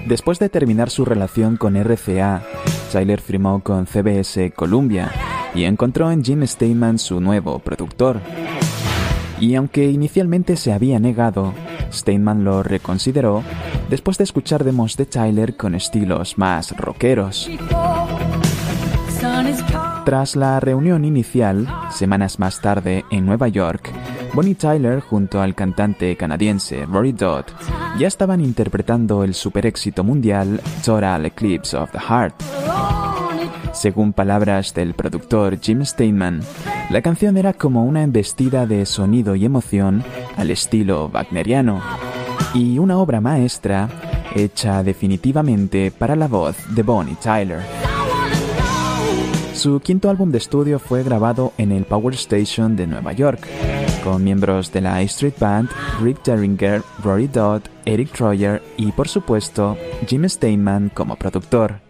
Después de terminar su relación con RCA, Tyler firmó con CBS Columbia y encontró en Jim Steinman su nuevo productor. Y aunque inicialmente se había negado, Steinman lo reconsideró después de escuchar demos de Tyler con estilos más rockeros. Tras la reunión inicial, semanas más tarde en Nueva York, Bonnie Tyler junto al cantante canadiense Rory Dodd ya estaban interpretando el superéxito mundial Total Eclipse of the Heart. Según palabras del productor Jim Steinman, la canción era como una embestida de sonido y emoción al estilo wagneriano, y una obra maestra hecha definitivamente para la voz de Bonnie Tyler. Su quinto álbum de estudio fue grabado en el Power Station de Nueva York, con miembros de la A Street Band, Rick Derringer, Rory Dodd, Eric Troyer y, por supuesto, Jim Steinman como productor.